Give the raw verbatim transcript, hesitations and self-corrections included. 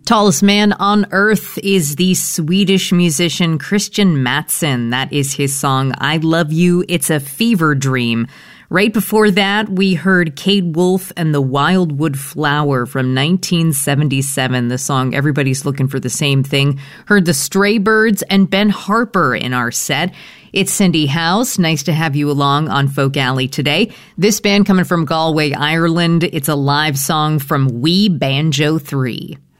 Tallest man on earth is the Swedish musician Christian Mattsson. That is his song, I Love You, It's a Fever Dream. Right before that, we heard Kate Wolf and the Wildwood Flower from nineteen seventy-seven, the song Everybody's Looking for the Same Thing. Heard the Stray Birds and Ben Harper in our set. It's Cindy House. Nice to have you along on Folk Alley today. This band coming from Galway, Ireland. It's a live song from We Banjo three.